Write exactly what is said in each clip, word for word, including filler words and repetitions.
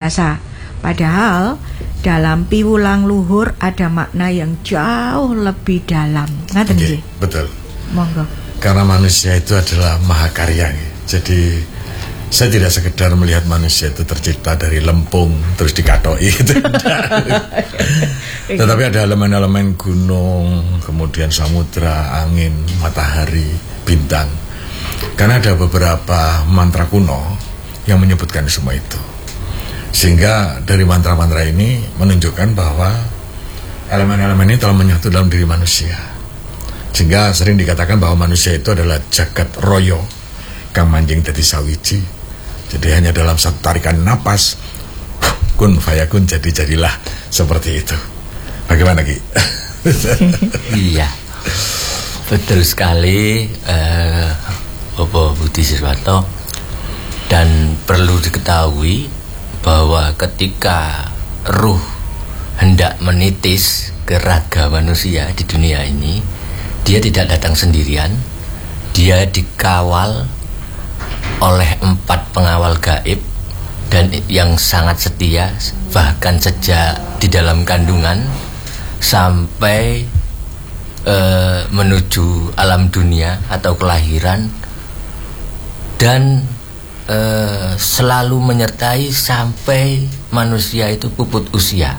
biasa. Padahal dalam piwulang luhur ada makna yang jauh lebih dalam. Ngaten nggih? Betul. Monggo. Karena manusia itu adalah mahakarya. Jadi saya tidak sekedar melihat manusia itu tercipta dari lempung terus dikatoi gitu. Tetapi ada elemen-elemen gunung, kemudian samudra, angin, matahari, bintang. Karena ada beberapa mantra kuno yang menyebutkan semua itu. Sehingga dari mantra-mantra ini menunjukkan bahwa elemen-elemen ini telah menyatu dalam diri manusia. Sehingga sering dikatakan bahwa manusia itu adalah jagat royo kang manjing dadi sawiji. Jadi hanya dalam satu tarikan napas kun fayakun, jadi-jadilah seperti itu. Bagaimana Ki? Iya, betul sekali uh, Bapak Budi Siswanto. Dan perlu diketahui bahwa ketika ruh hendak menitis ke raga manusia di dunia ini, dia tidak datang sendirian. Dia dikawal oleh empat pengawal gaib dan yang sangat setia, bahkan sejak di dalam kandungan sampai e, menuju alam dunia atau kelahiran, dan e, selalu menyertai sampai manusia itu puput usia.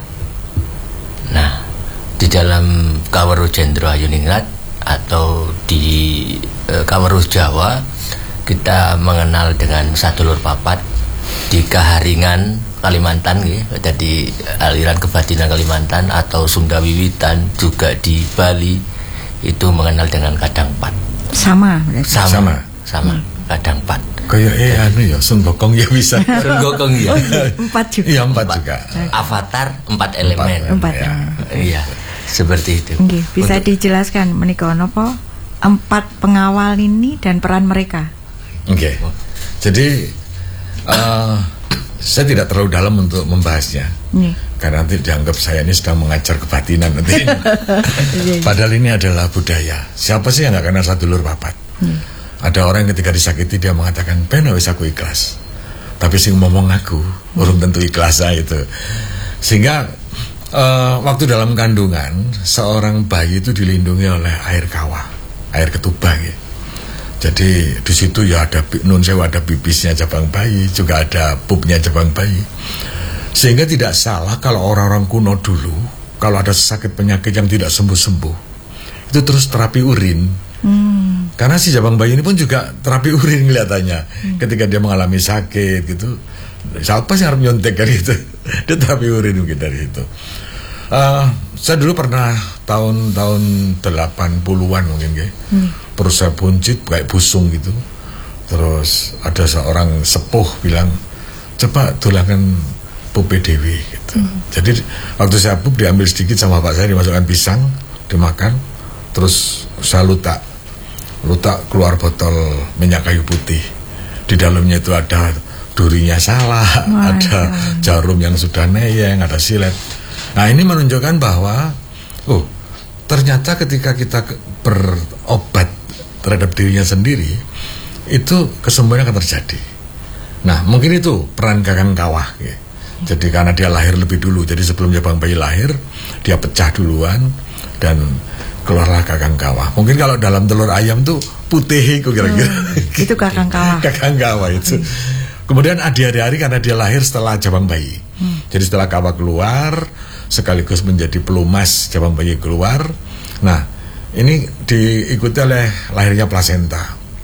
Nah, di dalam Kaweruh Jendro Ayuningrat atau di e, Kaweruh Jawa, kita mengenal dengan Sadulur Papat di Kaharingan Kalimantan, ya, di aliran kebatinan Kalimantan, atau Sunda Wiwitan juga di Bali itu mengenal dengan Kadang Pat. Sama, sama, sama, sama hmm. Kadang Pat. Kayak eh anu ya, Sun Gokong ya bisa. Sun Gokong ya. Oh, empat juga. Iya empat, empat juga. Avatar empat elemen. Empat. Ya. Iya, seperti itu. Okay, bisa Untuk... dijelaskan menika napa empat pengawal ini dan peran mereka? Oke, okay. Jadi uh, saya tidak terlalu dalam untuk membahasnya, yeah. Karena nanti dianggap saya ini sedang mengajar kebatinan nanti. Padahal ini adalah budaya. Siapa sih yang nggak kenal Sadulur Papat? Yeah. Ada orang yang ketika disakiti dia mengatakan, "Ben wis aku ikhlas." Tapi sing ngomong aku yeah. urung tentu ikhlas itu. Sehingga uh, waktu dalam kandungan seorang bayi itu dilindungi oleh air kawah, air ketubah, ya. Jadi di situ ya ada nun sewu, ada bibisnya jabang bayi, juga ada pupnya jabang bayi. Sehingga tidak salah kalau orang-orang kuno dulu kalau ada sakit penyakit yang tidak sembuh-sembuh itu terus terapi urin. Hmm. Karena si jabang bayi ini pun juga terapi urin kelihatannya. Hmm. Ketika dia mengalami sakit gitu, siapa sih harus nyontek dari itu? Dia terapi urin mungkin dari itu. Uh, saya dulu pernah tahun-tahun delapan puluhan mungkin kayak hmm. terus saya buncit kayak busung gitu. Terus ada seorang sepuh bilang, coba tulangan pupe dewi gitu. hmm. Jadi waktu saya pup diambil sedikit sama bapak saya, dimasukkan pisang, dimakan. Terus saya lutak Lutak keluar botol minyak kayu putih. Di dalamnya itu ada durinya salah, Wah, ada ya. jarum yang sudah neyeng, ada silet. Nah ini menunjukkan bahwa oh ternyata ketika kita berobat terhadap dirinya sendiri itu kesembuhan akan terjadi. Nah mungkin itu peran Kakang Kawah, ya. Jadi karena dia lahir lebih dulu, jadi sebelum jabang bayi lahir dia pecah duluan dan keluarlah Kakang Kawah. Mungkin kalau dalam telur ayam tuh putih itu kira-kira hmm, itu Kakang Kawah. Kakang Kawah itu hmm. Kemudian adi-adi karena dia lahir setelah jabang bayi. hmm. Jadi setelah kawah keluar sekaligus menjadi pelumas jabang bayi keluar. Nah ini diikuti oleh lahirnya plasenta.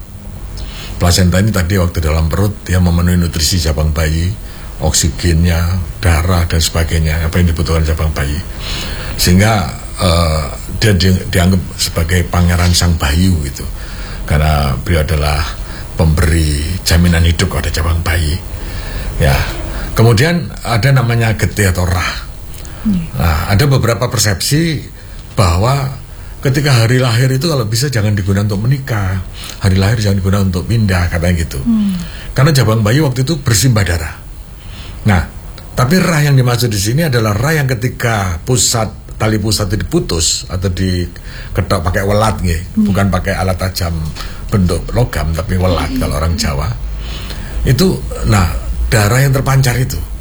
Plasenta ini tadi waktu dalam perut dia memenuhi nutrisi jabang bayi, oksigennya, darah dan sebagainya, apa yang dibutuhkan jabang bayi. Sehingga uh, dia di, dianggap sebagai pangeran sang bayu gitu. Karena beliau adalah pemberi jaminan hidup pada jabang bayi. Ya. Kemudian ada namanya getih atau rah. Nah, ada beberapa persepsi bahwa ketika hari lahir itu kalau bisa jangan digunakan untuk menikah, hari lahir jangan digunakan untuk pindah, katanya gitu. Hmm. Karena jabang bayi waktu itu bersimbah darah. Nah, tapi rah yang dimaksud di sini adalah rah yang ketika pusat tali pusat itu diputus atau diketok pakai welat, gitu. Hmm. Bukan pakai alat tajam bentuk logam tapi welat kalau orang Jawa. Itu, nah darah yang terpancar itu